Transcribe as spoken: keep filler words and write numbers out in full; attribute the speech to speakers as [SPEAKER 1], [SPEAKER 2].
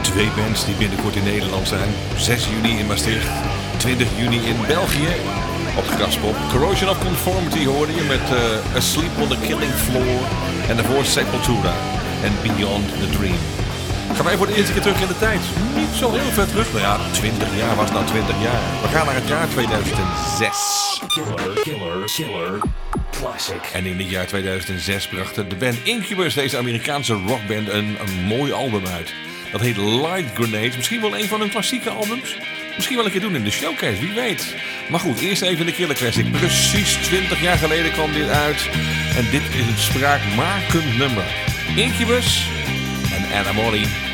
[SPEAKER 1] twee bands die binnenkort in Nederland zijn. zes juni in Maastricht, twintig juni in België. Op de Graspop. Corrosion of Conformity hoorde je met uh, Asleep on the Killing Floor. En daarvoor Sepultura en Beyond the Dream. Gaan wij voor de eerste keer terug in de tijd. Niet zo heel ver terug. Nou ja, twintig jaar was nou twintig jaar. We gaan naar het jaar tweeduizend zes.
[SPEAKER 2] Killer, killer, killer, classic.
[SPEAKER 1] En in het jaar tweeduizend zes bracht de band Incubus, deze Amerikaanse rockband, een, een mooi album uit. Dat heet Light Grenades. Misschien wel een van hun klassieke albums. Misschien wel een keer doen in de showcase, wie weet. Maar goed, eerst even de Killer Classic. Precies twintig jaar geleden kwam dit uit. En dit is een spraakmakend nummer. Incubus en Anna Molly.